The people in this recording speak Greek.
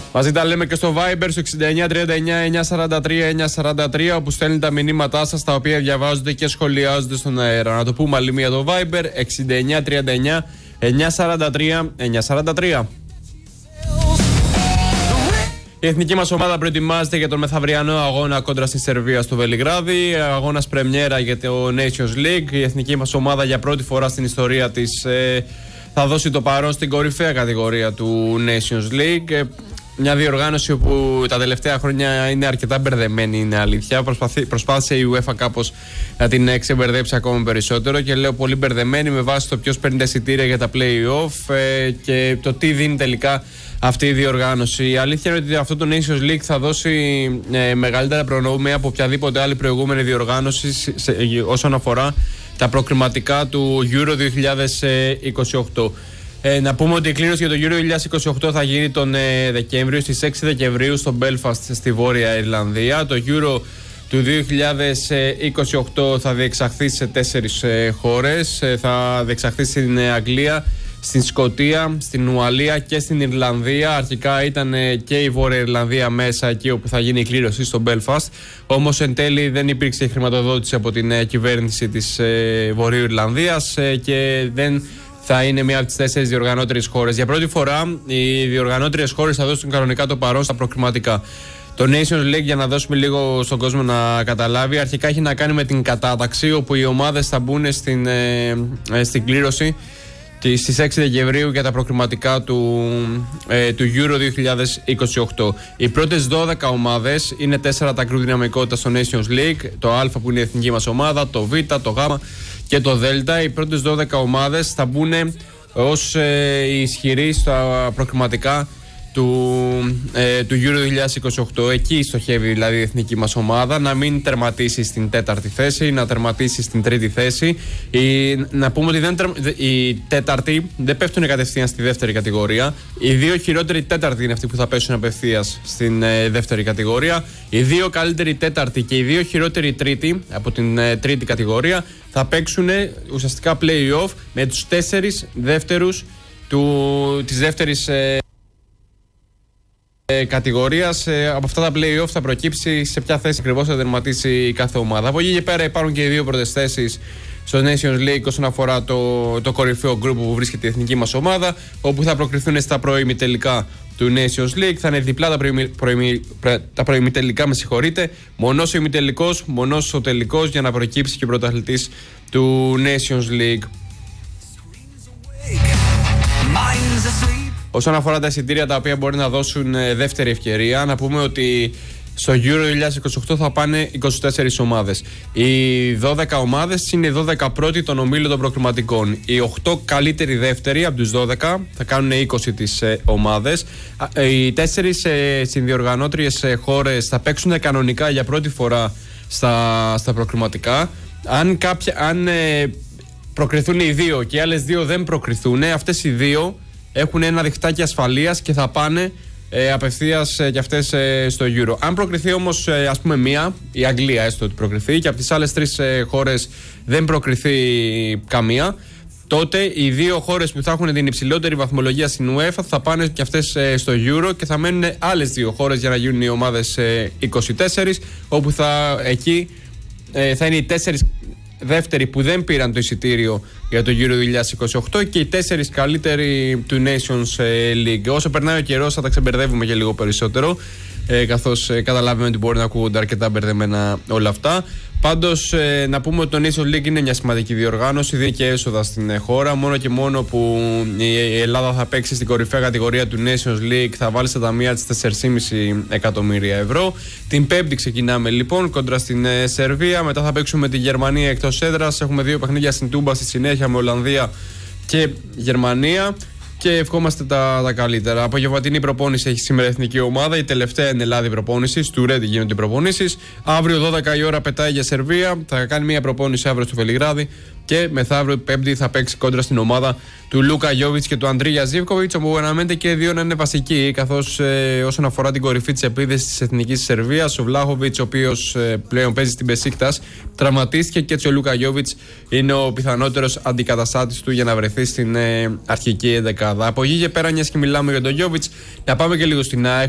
Μαζί τα λέμε και στο Viber στο 6939-943-943, όπου στέλνετε τα μηνύματά σας, τα οποία διαβάζονται και σχολιάζονται στον αέρα. Να το πούμε άλλη μία το Viber 6939-943-943. Η εθνική μας ομάδα προετοιμάζεται για τον μεθαυριανό αγώνα κόντρα στη Σερβία στο Βελιγράδι. Αγώνας πρεμιέρα για το Nations League. Η εθνική μας ομάδα για πρώτη φορά στην ιστορία της θα δώσει το παρόν στην κορυφαία κατηγορία του Nations League. Μια διοργάνωση όπου τα τελευταία χρόνια είναι αρκετά μπερδεμένη, είναι αλήθεια. Προσπάθησε η UEFA κάπως να την ξεμπερδέψει ακόμα περισσότερο, και λέω πολύ μπερδεμένη με βάση το ποιος παίρνει τα εισιτήρια για τα play-off και το τι δίνει τελικά αυτή η διοργάνωση. Η αλήθεια είναι ότι αυτό το Nations League θα δώσει μεγαλύτερα προνόμια από οποιαδήποτε άλλη προηγούμενη διοργάνωση όσον αφορά τα προκριματικά του Euro 2028. Να πούμε ότι η κλήρωση για το Euro 2028 θα γίνει τον Δεκέμβριο, στις 6 Δεκεμβρίου στο Belfast στη Βόρεια Ιρλανδία. Το Euro του 2028 θα διεξαχθεί σε 4 χώρες. Θα διεξαχθεί στην Αγγλία, στην Σκωτία, στην Ουαλία και στην Ιρλανδία. Αρχικά ήταν και η Βόρεια Ιρλανδία μέσα, εκεί όπου θα γίνει η κλήρωση στο Belfast. Όμως εν τέλει δεν υπήρξε χρηματοδότηση από την κυβέρνηση της Βορείου Ιρλανδίας και δεν θα είναι μία από τις 4 διοργανώτερες χώρες. Για πρώτη φορά οι διοργανώτερες χώρες θα δώσουν κανονικά το παρόν στα προκριματικά. Το Nations League, για να δώσουμε λίγο στον κόσμο να καταλάβει, αρχικά έχει να κάνει με την κατάταξη, όπου οι ομάδες θα μπουν στην κλήρωση στις 6 Δεκεμβρίου για τα προκριματικά του Euro 2028. Οι πρώτες 12 ομάδες είναι 4 τα κρού δυναμικότητα στο Nations League, το Α που είναι η εθνική μας ομάδα, το Β, το Γ και το Δ. Οι πρώτες 12 ομάδες θα μπουν ως ισχυροί στα προκριματικά του Euro 2028. Εκεί στοχεύει δηλαδή η εθνική μας ομάδα, να μην τερματίσει στην 4η θέση, να τερματίσει στην 3η θέση. Να πούμε ότι οι τέταρτοι δεν πέφτουν κατευθείαν στη δεύτερη κατηγορία. Οι 2 χειρότεροι τέταρτοι είναι αυτοί που θα πέσουν απευθείας στην δεύτερη κατηγορία. Οι 2 καλύτεροι τέταρτοι και οι 2 χειρότεροι τρίτοι από την τρίτη κατηγορία θα παίξουν ουσιαστικά play-off με τους 4 δεύτερους της δεύτερης κατηγορίας. Από αυτά τα play-off θα προκύψει σε ποια θέση ακριβώς θα τερματίσει κάθε ομάδα. Από εκεί και πέρα υπάρχουν και οι 2 πρώτες θέσεις στο Nations League όσον αφορά το κορυφαίο γκρουπ που βρίσκεται η εθνική μας ομάδα, όπου θα προκριθούν στα προημιτελικά του Nations League. Θα είναι διπλά τα προημιτελικά, με συγχωρείτε. Μονός ο ημιτελικός, μονός ο τελικός, για να προκύψει και ο πρωταθλητής του Nations League. Όσον αφορά τα εισιτήρια τα οποία μπορεί να δώσουν δεύτερη ευκαιρία, να πούμε ότι στο Euro 2028 θα πάνε 24 ομάδες. Οι 12 ομάδες είναι οι 12 πρώτοι των ομίλων των προκριματικών. Οι 8 καλύτεροι δεύτεροι από τους 12 θα κάνουν 20 τις ομάδες. Οι 4 συνδιοργανώτριες χώρες θα παίξουν κανονικά για πρώτη φορά στα προκριματικά. Αν προκριθούν οι 2 και οι άλλες 2 δεν προκριθούν, αυτές οι 2 έχουν ένα διχτάκι ασφαλείας και θα πάνε απευθείας κι αυτές στο Euro. Αν προκριθεί όμως ας πούμε μία, η Αγγλία έστω ότι προκριθεί, και από τις άλλες 3 χώρες δεν προκριθεί καμία, τότε οι 2 χώρες που θα έχουν την υψηλότερη βαθμολογία στην UEFA θα πάνε κι αυτές στο Euro, και θα μένουν άλλες 2 χώρες για να γίνουν οι ομάδες 24, όπου εκεί θα είναι οι 4 δεύτεροι που δεν πήραν το εισιτήριο για το Euro 2028 και οι 4 καλύτεροι του Nations League. Όσο περνάει ο καιρός θα τα ξεμπερδεύουμε και λίγο περισσότερο, καθώς καταλάβουμε ότι μπορεί να ακούγονται αρκετά μπερδεμένα όλα αυτά. Πάντως να πούμε ότι το Nations League είναι μια σημαντική διοργάνωση, δίνει και έσοδα στην χώρα. Μόνο και μόνο που η Ελλάδα θα παίξει στην κορυφαία κατηγορία του Nations League θα βάλει στα ταμεία της 4,5 εκατομμύρια ευρώ. Την Πέμπτη ξεκινάμε λοιπόν κόντρα στην Σερβία. Μετά θα παίξουμε τη Γερμανία εκτός έδρας. Έχουμε 2 παιχνίδια στην Τούμπα στη συνέχεια με Ολλανδία και Γερμανία. Και ευχόμαστε τα καλύτερα. Απογευματινή προπόνηση έχει σήμερα η εθνική ομάδα. Η τελευταία εν Ελλάδα προπόνηση. Του Ρέντι γίνονται οι προπονήσεις. Αύριο 12 η ώρα πετάει για Σερβία. Θα κάνει μια προπόνηση αύριο στο Βελιγράδι. Και μεθαύριο Πέμπτη θα παίξει κόντρα στην ομάδα του Λούκα Γιόβιτς και του Αντρίγια Ζίβκοβιτς. Όπου αναμένεται και οι 2 να είναι βασικοί. Καθώς όσον αφορά την κορυφή της επίδεσης της εθνικής Σερβίας, ο Βλάχοβιτς, ο οποίος πλέον παίζει στην Μπεσίκτας, τραυματίστηκε, και έτσι ο Λούκα Γιόβιτς είναι ο πιθανότερος αντικαταστάτης του για να βρεθεί στην αρχική 11. Από εκεί και πέρα, μιας και μιλάμε για τον Γιόβιτς, να πάμε και λίγο στην ΑΕΚ.